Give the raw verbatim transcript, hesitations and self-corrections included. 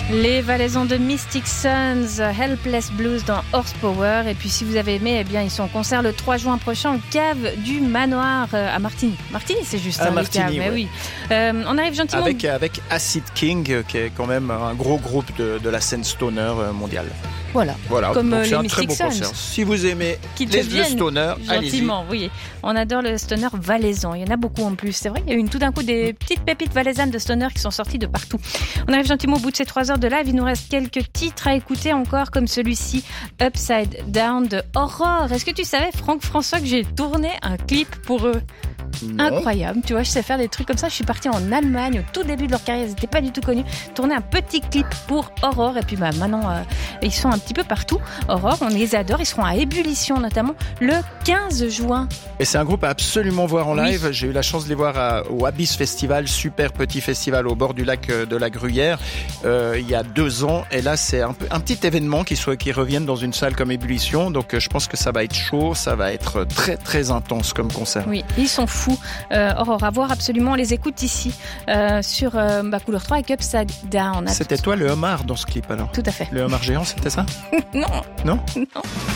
Les Valaisans de Mystic Sons, Helpless Blues dans Horsepower. Et puis si vous avez aimé, eh bien ils sont en concert le trois juin prochain au Cave du Manoir euh, à Martigny. Martigny, c'est juste à hein, Martigny, les caves, ouais. oui. Euh, on arrive gentiment. Avec, avec Acid King, qui est quand même un gros groupe de, de la scène stoner mondiale. Voilà, voilà. comme Donc, euh, c'est les un Mystic très beau Sons. concert. Si vous aimez Qui les, le stoner, gentiment, allez-y. oui. On adore le stoner valaisan. Il y en a beaucoup en plus. C'est vrai, il y a eu une, tout d'un coup des petites pépites valaisannes de stoner qui sont sorties de partout. On arrive gentiment au bout de ces trois heures de live. Il nous reste quelques titres à écouter encore, comme celui-ci, Upside Down de Aurore. Est-ce que tu savais, Franck François, que j'ai tourné un clip pour eux? Non. Incroyable, tu vois, je sais faire des trucs comme ça. Je suis partie en Allemagne au tout début de leur carrière, ils n'étaient pas du tout connus. Tourner un petit clip pour Aurore, et puis bah maintenant euh, ils sont un petit peu partout. Aurore, on les adore, ils seront à Ébullition notamment le quinze juin. Et c'est un groupe à absolument voir en live. Oui. J'ai eu la chance de les voir à, au Abyss Festival, super petit festival au bord du lac de la Gruyère, euh, il y a deux ans. Et là, c'est un, un petit événement qui, soit, qui revienne dans une salle comme Ébullition. Donc, je pense que ça va être chaud, ça va être très très intense comme concert. Oui, ils sont fous. Euh, Aurore, à voir absolument. On les écoute ici euh, sur euh, bah, Couleur trois avec Upside Down. C'était toi le homard dans ce clip alors? Tout à fait. Le homard géant, c'était ça? Non. Non? Non.